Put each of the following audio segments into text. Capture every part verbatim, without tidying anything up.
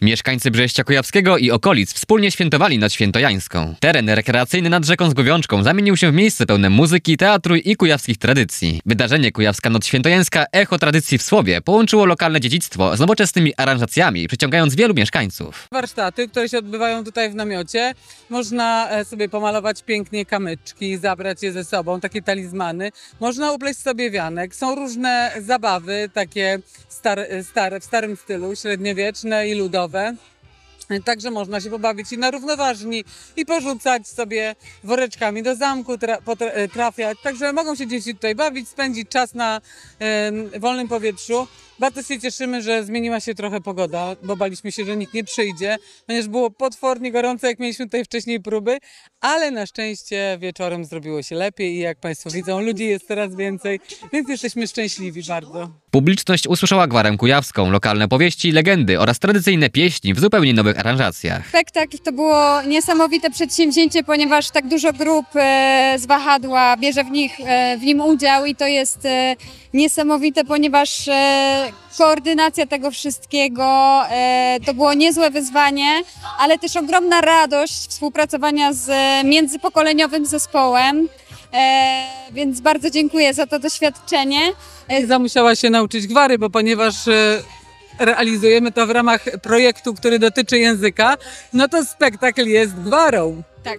Mieszkańcy Brześcia Kujawskiego i okolic wspólnie świętowali Noc Świętojańską. Teren rekreacyjny nad rzeką Zgłowiączką zamienił się w miejsce pełne muzyki, teatru i kujawskich tradycji. Wydarzenie Kujawska Noc Świętojańska Echo Tradycji w Słowie połączyło lokalne dziedzictwo z nowoczesnymi aranżacjami, przyciągając wielu mieszkańców. Warsztaty, które się odbywają tutaj w namiocie. Można sobie pomalować pięknie kamyczki, zabrać je ze sobą, takie talizmany. Można upleść sobie wianek. Są różne zabawy, takie stare, stare, w starym stylu, średniowieczne i ludowe. Także można się pobawić i na równoważni i porzucać sobie woreczkami do zamku, tra, trafiać. Także mogą się dzieci tutaj bawić, spędzić czas na y, wolnym powietrzu. Bardzo się cieszymy, że zmieniła się trochę pogoda, bo baliśmy się, że nikt nie przyjdzie, ponieważ było potwornie gorąco, jak mieliśmy tutaj wcześniej próby, ale na szczęście wieczorem zrobiło się lepiej i jak Państwo widzą, ludzi jest coraz więcej, więc jesteśmy szczęśliwi bardzo. Publiczność usłyszała gwarę kujawską, lokalne powieści, legendy oraz tradycyjne pieśni w zupełnie nowych aranżacjach. Spektakl to było niesamowite przedsięwzięcie, ponieważ tak dużo grup e, z wahadła bierze w, nich, e, w nim udział i to jest e, niesamowite, ponieważ e, koordynacja tego wszystkiego e, to było niezłe wyzwanie, ale też ogromna radość współpracowania z międzypokoleniowym zespołem. E, więc bardzo dziękuję za to doświadczenie. Iza musiała się nauczyć gwary, bo ponieważ e, realizujemy to w ramach projektu, który dotyczy języka, no to spektakl jest gwarą. Tak.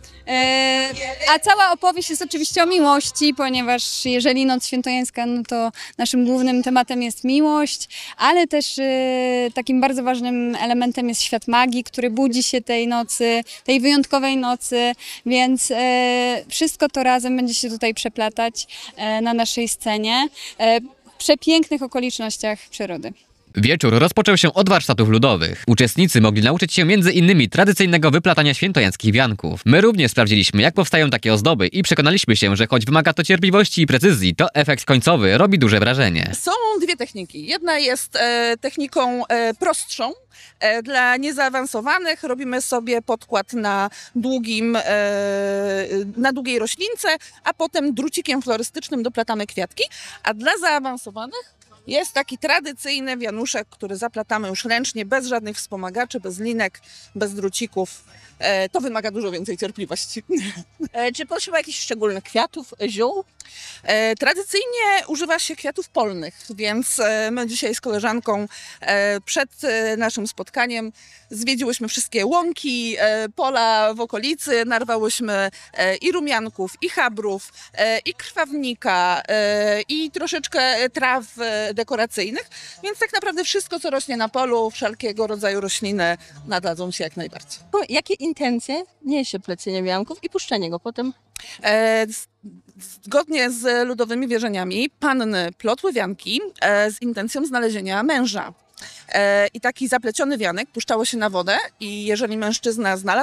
E, a cała opowieść jest oczywiście o miłości, ponieważ jeżeli Noc Świętojańska, no to naszym głównym tematem jest miłość, ale też e, takim bardzo ważnym elementem jest świat magii, który budzi się tej nocy, tej wyjątkowej nocy, więc e, wszystko to razem będzie się tutaj przeplatać e, na naszej scenie e, w przepięknych okolicznościach przyrody. Wieczór rozpoczął się od warsztatów ludowych. Uczestnicy mogli nauczyć się między innymi tradycyjnego wyplatania świętojańskich wianków. My również sprawdziliśmy, jak powstają takie ozdoby i przekonaliśmy się, że choć wymaga to cierpliwości i precyzji, to efekt końcowy robi duże wrażenie. Są dwie techniki. Jedna jest e, techniką e, prostszą. E, dla niezaawansowanych robimy sobie podkład na, długim, e, na długiej roślince, a potem drucikiem florystycznym doplatamy kwiatki. A dla zaawansowanych jest taki tradycyjny wianuszek, który zaplatamy już ręcznie, bez żadnych wspomagaczy, bez linek, bez drucików. E, to wymaga dużo więcej cierpliwości. E, czy potrzeba jakichś szczególnych kwiatów, ziół? E, tradycyjnie używa się kwiatów polnych, więc e, my dzisiaj z koleżanką e, przed e, naszym spotkaniem zwiedziłyśmy wszystkie łąki, e, pola w okolicy, narwałyśmy e, i rumianków, i chabrów, e, i krwawnika, e, i troszeczkę traw e, dekoracyjnych, więc tak naprawdę wszystko, co rośnie na polu, wszelkiego rodzaju rośliny nadadzą się jak najbardziej. Jakie intencje niesie plecienie wianków i puszczenie go potem? E, Zgodnie z ludowymi wierzeniami panny plotły wianki e, z intencją znalezienia męża. E, I taki zapleciony wianek puszczało się na wodę i jeżeli mężczyzna znalazł